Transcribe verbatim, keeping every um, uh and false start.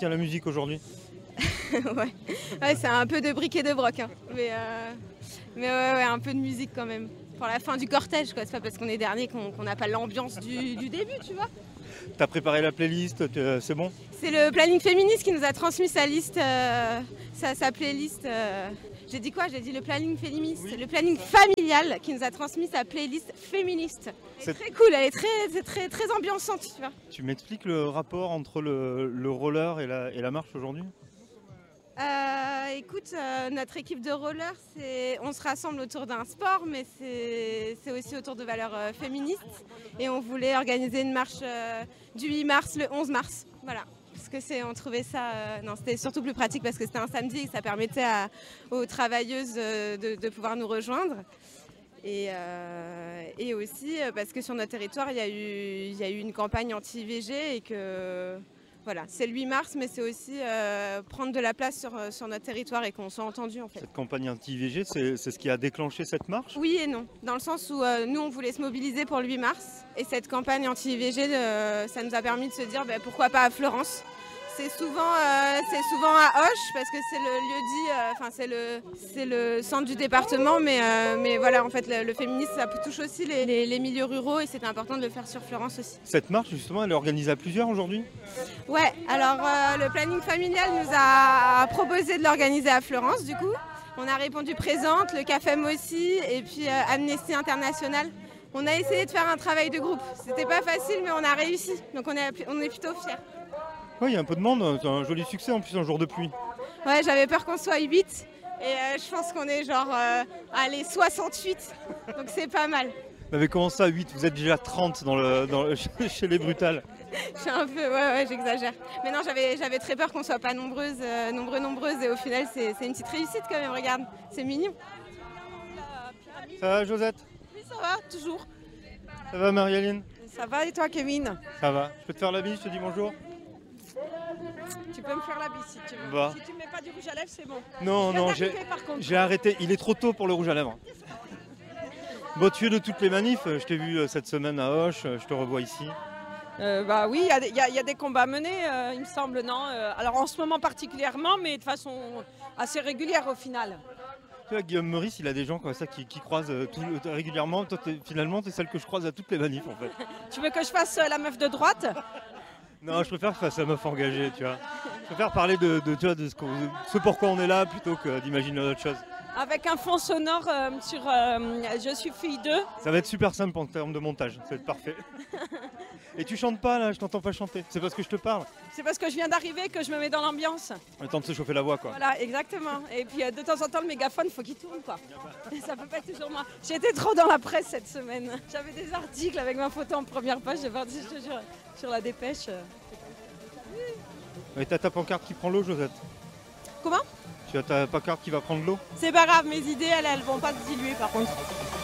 tient la musique aujourd'hui? ouais, ouais c'est un peu de briques et de broc, hein. mais, euh, mais ouais, ouais, un peu de musique quand même. Pour la fin du cortège, quoi. C'est pas parce qu'on est dernier qu'on qu'on n'a pas l'ambiance du, du début, tu vois. T'as préparé la playlist, c'est bon? C'est le planning féministe qui nous a transmis sa liste, euh, sa, sa playlist. Euh, J'ai dit quoi? J'ai dit le planning féministe. Oui. Le planning familial qui nous a transmis sa playlist féministe. C'est très cool, elle est très, très, très ambiançante, tu vois. Tu m'expliques le rapport entre le, le roller et la, et la marche aujourd'hui? Euh, écoute, euh, notre équipe de roller, on se rassemble autour d'un sport, mais c'est aussi autour de valeurs euh, féministes. Et on voulait organiser une marche euh, du huit mars, le onze mars. Voilà. Parce que c'est, on trouvait ça, euh, non, c'était surtout plus pratique parce que c'était un samedi et que ça permettait à, aux travailleuses euh, de, de pouvoir nous rejoindre. Et, euh, et aussi parce que sur notre territoire, il y a eu, il y a eu une campagne anti-I V G et que... Voilà, c'est le huit mars, mais c'est aussi euh, prendre de la place sur, sur notre territoire et qu'on soit entendu en fait. Cette campagne anti-I V G, c'est ce qui a déclenché cette marche? Oui et non, dans le sens où euh, nous on voulait se mobiliser pour le huit mars et cette campagne anti-I V G, euh, ça nous a permis de se dire bah, pourquoi pas à Fleurance. C'est souvent, euh, c'est souvent à Auch parce que c'est le lieu dit, enfin euh, c'est le, c'est le centre du département, mais, euh, mais voilà en fait le, le féminisme ça touche aussi les, les, les milieux ruraux et c'était important de le faire sur Fleurance aussi. Cette marche justement elle est organisée à plusieurs aujourd'hui? Ouais, alors euh, le planning familial nous a proposé de l'organiser à Fleurance du coup. On a répondu présente, le C A F E M aussi et puis euh, Amnesty International. On a essayé de faire un travail de groupe. C'était pas facile mais on a réussi, donc on est, on est plutôt fiers. Oui, il y a un peu de monde, c'est un joli succès en plus un jour de pluie. Ouais, j'avais peur qu'on soit huit et euh, je pense qu'on est genre euh, allez, soixante-huit, donc c'est pas mal. Mais comment ça, huit? Vous êtes déjà trente dans le, dans le, chez les Brutales. Je suis un peu, ouais, ouais, j'exagère. Mais non, j'avais très peur qu'on soit pas nombreuses, euh, nombreux, nombreuses et au final, c'est une petite réussite quand même, regarde, c'est mignon. Ça va, Josette? Oui, ça va, toujours. Ça va, Marie-Aline? Ça va et toi, Kevin? Ça va. Je peux te faire la bise, je te dis bonjour? Tu peux me faire la bise si tu veux. Bah. Si tu ne mets pas du rouge à lèvres, c'est bon. Non, non, j'ai arrêté. Il est trop tôt pour le rouge à lèvres. Bon, tu es de toutes les manifs. Je t'ai vu cette semaine à Auch. Je te revois ici. Euh, bah oui, il y, y, y a des combats menés, euh, il me semble, non euh, Alors en ce moment particulièrement, mais de façon assez régulière au final. Tu vois, Guillaume Meurice, il a des gens comme ça qui, qui croisent tout, régulièrement. Toi, es, finalement, tu es celle que je croise à toutes les manifs, en fait. Tu veux que je fasse euh, la meuf de droite? Non, je préfère faire ça meuf engagée, tu vois. Je préfère parler de, de, tu vois, de ce, de ce pourquoi on est là plutôt que d'imaginer autre chose. Avec un fond sonore euh, sur euh, Je suis fille d'eux. Ça va être super simple en termes de montage, ça va être parfait. Et tu chantes pas là, je t'entends pas chanter. C'est parce que je te parle. C'est parce que je viens d'arriver que je me mets dans l'ambiance. Le temps de se chauffer la voix, quoi. Voilà, exactement. Et puis de temps en temps, le mégaphone, faut qu'il tourne, quoi. Ça peut pas être toujours moi. J'ai été trop dans la presse cette semaine. J'avais des articles avec ma photo en première page, je te jure, sur la dépêche. Mais t'as ta pancarte qui prend l'eau, Josette? Comment? Tu as ta pancarte qui va prendre l'eau? C'est pas grave, mes idées, elles, elles vont pas se diluer par contre.